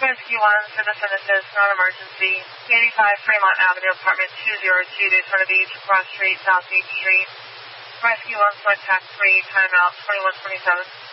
Rescue 1, citizen assist, non-emergency, 85 Fremont Avenue, apartment 202, Daytona Beach, Cross Street, South Beach Street. Rescue 1, select tax 3, timeout 2127.